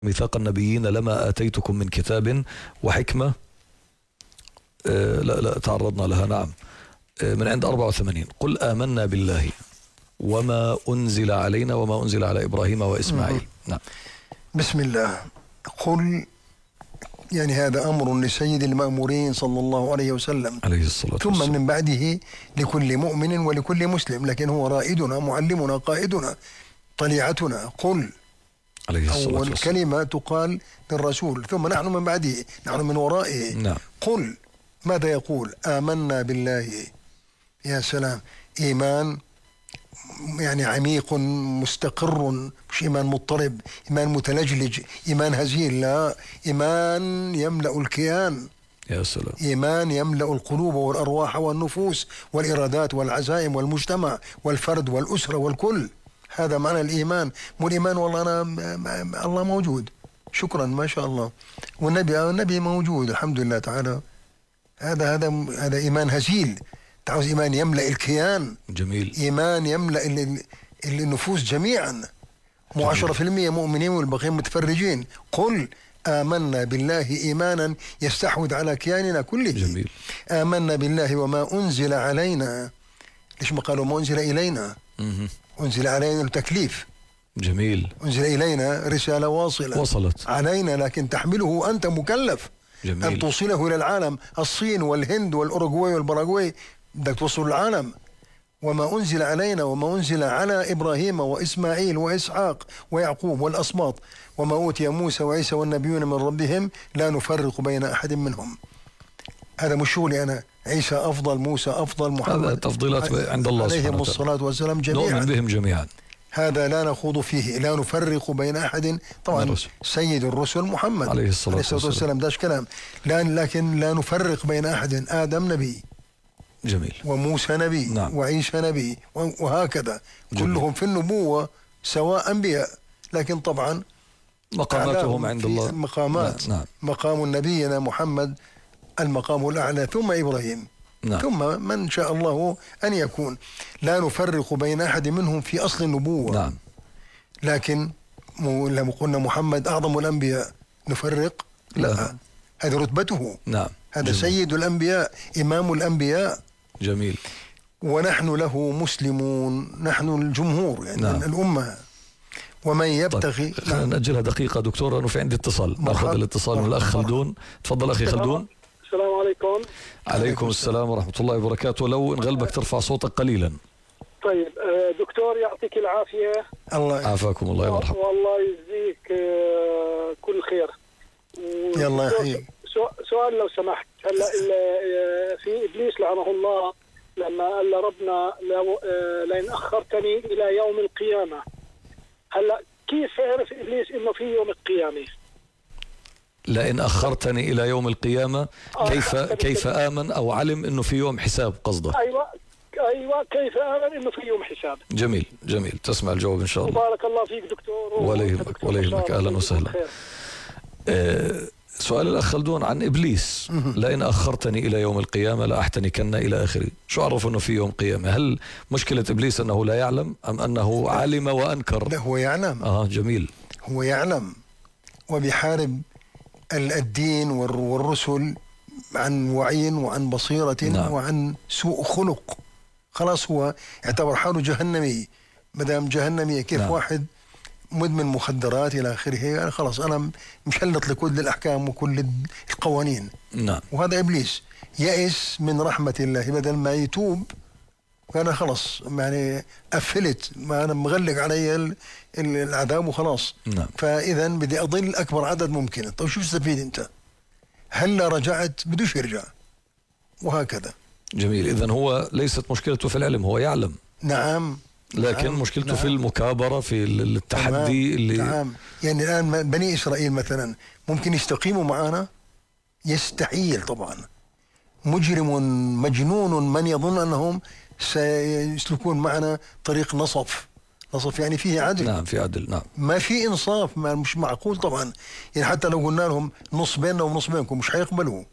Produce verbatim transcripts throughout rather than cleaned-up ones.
ميثاق النبيين لما آتيتكم من كتاب وحكمة. آه لا لا تعرضنا لها. نعم. آه من عند أربعة وثمانين. قل آمنا بالله وما أنزل علينا وما أنزل على إبراهيم وإسماعيل. نعم. بسم الله. قل يعني هذا أمر لسيد المأمورين صلى الله عليه وسلم عليه الصلاة والسلام، ثم من بعده لكل مؤمن ولكل مسلم، لكن هو رائدنا معلمنا قائدنا طليعتنا. قل عليه الصلاة أول والسلام. كلمة تقال للرسول، ثم نحن من بعده، نحن من ورائه. نعم. قل ماذا يقول؟ آمنا بالله. يا سلام، إيمان يعني عميق مستقر، مش إيمان مضطرب، إيمان متلجلج، إيمان هزيل، لا، إيمان يملأ الكيان. يا سلام. إيمان يملأ القلوب والأرواح والنفوس والإرادات والعزائم والمجتمع والفرد والأسرة والكل. هذا معنى الإيمان. مو الإيمان والله أنا الله موجود، شكرا ما شاء الله، والنبي النبي موجود الحمد لله تعالى. هذا هذا هذا إيمان هزيل. تعوز إيمان يملأ الكيان. جميل. إيمان يملأ النفوس جميعا، مو عشرة في المية مؤمنين والباقيين متفرجين. قل آمنا بالله إيمانا يستحوذ على كياننا كله. جميل. آمنا بالله وما أنزل علينا. ليش ما قالوا ما أنزل إلينا؟ مه. أنزل علينا التكليف. جميل. أنزل إلينا رسالة واصلة وصلت علينا، لكن تحمله أنت مكلف. جميل. أن توصله إلى العالم. الصين والهند والأوروغواي والباراغواي بدك توصل العالم. وما أنزل علينا وما أنزل على إبراهيم وإسماعيل وإسحاق ويعقوب والأسباط وما أوتي موسى وعيسى والنبيون من ربهم لا نفرق بين أحد منهم. هذا مش شغلي أنا. عيسى أفضل، موسى أفضل، محمد، هذا تفضيلات عند الله سبحانه عليهم الصلاة والسلام جميعا. نؤمن بهم جميعا. هذا لا نخوض فيه، لا نفرق بين أحد. طبعا الرسل. سيد الرسل محمد عليه الصلاة والسلام, والسلام. داش كلام. لا لكن لا نفرق بين أحد. آدم نبي، جميل، وموسى نبي، نعم. وعيسى نبي، وهكذا. جميل. كلهم في النبوة سواء أنبياء، لكن طبعا مقاماتهم عند الله مقامات. نعم. مقام نبينا محمد المقام الأعلى، ثم إبراهيم، نعم. ثم من شاء الله أن يكون. لا نفرق بين أحد منهم في أصل النبوة. نعم. لكن لما قلنا محمد أعظم الأنبياء نفرق؟ لا, لا. هذه رتبته. نعم. هذا جميل. سيد الأنبياء، إمام الأنبياء. جميل. ونحن له مسلمون، نحن الجمهور يعني. نعم. الأمة. ومن يبتغي. طيب. خلينا نأجلها دقيقة دكتور، أنه في عندي اتصال، نأخذ الاتصال من الأخ خلدون. تفضل أخي خلدون. السلام عليكم. عليكم السلام ورحمة الله وبركاته. لو انغلبك ترفع صوتك قليلا. طيب دكتور يعطيك العافية. الله عافاكم الله يرحمه. والله يجزيك كل خير. يلا يحييك. سؤال لو سمحت. هلا في إبليس لعنه الله لما قال ربنا لو لئن أخرتني إلى يوم القيامة، هلا كيف عرف إبليس إنه في يوم القيامة؟ لئن أخرتني إلى يوم القيامة، كيف كيف آمن أو علم إنه في يوم حساب قصده؟ أيوة أيوة كيف آمن إنه في يوم حساب؟ جميل جميل. تسمع الجواب إن شاء الله. بارك الله فيك دكتور. ولا يهمك ولا يهمك. أهلا وسهلا. آه سؤال الأخ خلدون عن إبليس. لئن أخرتني إلى يوم القيامة لأحتنكن إلى آخره. شو عرف أنه في يوم قيامة؟ هل مشكلة إبليس أنه لا يعلم أم أنه علم وأنكر؟ لا، هو يعلم. آه جميل. هو يعلم وبيحارب الدين والرسل عن وعي وعن بصيرة. نعم. وعن سوء خلق. خلاص هو يعتبر حاله جهنمي. مدام جهنمي كيف؟ نعم. واحد مدمن مخدرات إلى آخره، يعني خلاص أنا مشلط لكل الأحكام وكل القوانين. نعم. وهذا إبليس يئس من رحمة الله، بدل ما يتوب كان خلاص يعني قفلت، ما أنا مغلق علي العذاب وخلاص. نعم. فإذا بدي أضل أكبر عدد ممكن. طيب شو تستفيد أنت؟ هلا رجعت بدوش يرجع، وهكذا. جميل. إذن هو ليست مشكلته في العلم، هو يعلم. نعم. لكن نعم. مشكلته نعم. في المكابرة، في التحدي. نعم. اللي نعم. يعني الآن بني إسرائيل مثلا ممكن يستقيموا معنا؟ يستحيل طبعا. مجرم مجنون من يظن أنهم سيسلكون معنا طريق نصف. نصف يعني فيه عدل. نعم في عدل. نعم. ما في إنصاف، ما مش معقول طبعا. يعني حتى لو قلنا لهم نص بيننا ونص بينكم مش حيقبلوا.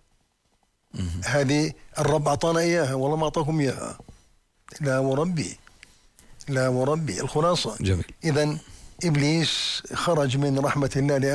هذه الرب أعطانا إياها، والله ما أعطاكم إياها. لا وربي، لا وربي. الخلاصة. جميل. إذن إبليس خرج من رحمة الله